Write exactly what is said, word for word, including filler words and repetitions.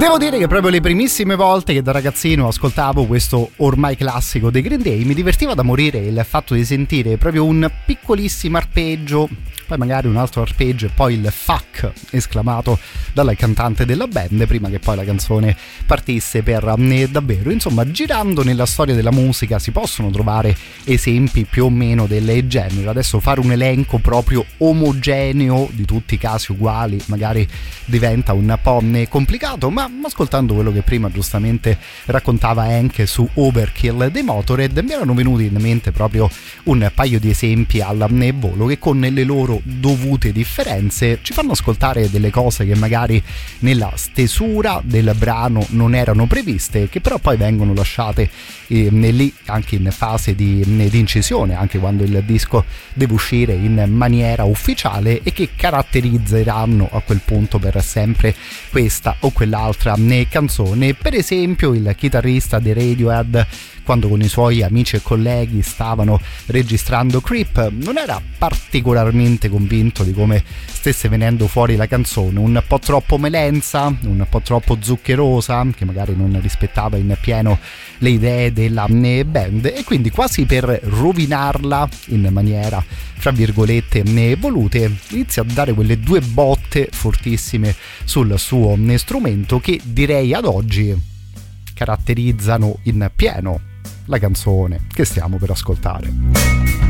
Devo dire che proprio le primissime volte che da ragazzino ascoltavo questo ormai classico dei Green Day mi divertiva da morire il fatto di sentire proprio un piccolissimo arpeggio, poi magari un altro arpeggio e poi il fuck esclamato dalla cantante della band prima che poi la canzone partisse per eh, davvero. Insomma, girando nella storia della musica si possono trovare esempi più o meno del genere. Adesso fare un elenco proprio omogeneo di tutti i casi uguali magari diventa un po' complicato, ma ascoltando quello che prima giustamente raccontava anche su Overkill dei Motorhead mi erano venuti in mente proprio un paio di esempi al volo che con le loro dovute differenze ci fanno ascoltare delle cose che magari nella stesura del brano non erano previste, che però poi vengono lasciate eh, lì anche in fase di, di incisione, anche quando il disco deve uscire in maniera ufficiale, e che caratterizzeranno a quel punto per sempre questa o quell'altra canzone. Per esempio il chitarrista dei Radiohead, quando con i suoi amici e colleghi stavano registrando Creep, non era particolarmente convinto di come stesse venendo fuori la canzone, un po' troppo melenza, un po' troppo zuccherosa, che magari non rispettava in pieno le idee della band, e quindi quasi per rovinarla in maniera fra virgolette volute inizia a dare quelle due botte fortissime sul suo strumento che direi ad oggi caratterizzano in pieno la canzone che stiamo per ascoltare.